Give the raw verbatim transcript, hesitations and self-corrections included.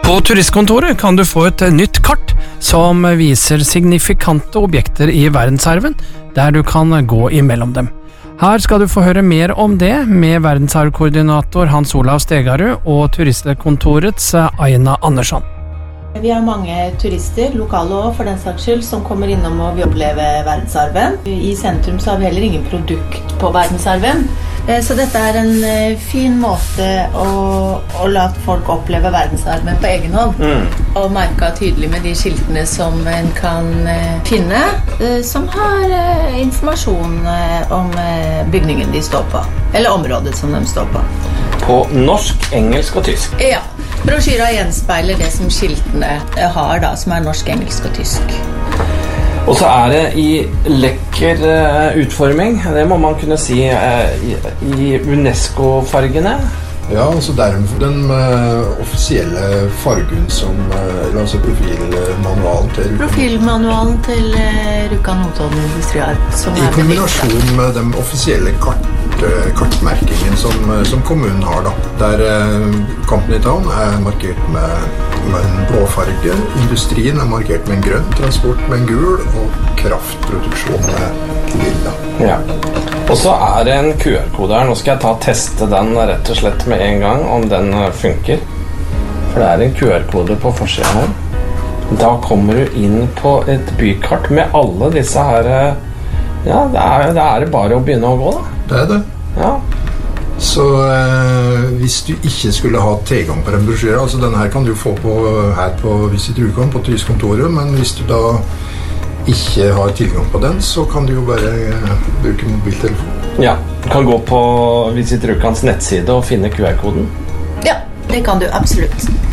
På turistkontoret kan du få et nytt kart som viser signifikante objekter i verdensarven, der du kan gå imellom dem. Her skal du få høre mer om det med verdensarvkoordinator Hans Olav Stegarud og turistkontorets Aina Andersson. Vi har mange turister, lokale også for den saks skyld, som kommer innom og vil oppleve verdensarven. I sentrum så har vi heller ingen produkt på verdensarven. Så dette er en fin måte å, å la folk oppleve verdensarven på egen hånd. Mm. Og merke tydelig med de skiltene som en kan finne, som har informasjon om bygningen de står på. Eller området som de står på. På norsk, engelsk og tysk? Ja. Brosjyra gjenspeiler det som skiltene har da, som er norsk, engelsk og tysk. Og så er det i lekker utforming, det må man kunne si, i UNESCO-fargene. Ja, altså det er den uh, offisielle fargen som uh, altså profilmanualen til Rjukan. Profilmanualen til uh, Rjukan Notodden Industriarv. I kombinasjon med den offisielle kart, uh, kartmerkingen som, uh, som kommunen har da. Der uh, Company Town er markert med, med en blå farge, industrien er markert med en grønn, transport med en gul, og kraftproduksjon med lilla. Ja. Og så er det en Q R-kode her. Nå skal jeg ta og teste den rett og slett med en gang, om den funker. For det er en Q R-kode på forsiden her. Da kommer du inn på et bykart med alle disse her. Ja, det er, det er bare å begynne å gå da. Det er det. Ja. Så eh, hvis du ikke skulle ha tilgang på den brosjyra, altså denne her kan du få på, her på Visit Rjukan på turistkontoret, men hvis du da ikke har tilgang på den, så kan du jo bare uh, bruke mobiltelefon. Ja, du kan gå på Visit Rjukans nettside og finne Q R-koden. Ja, det kan du absolutt.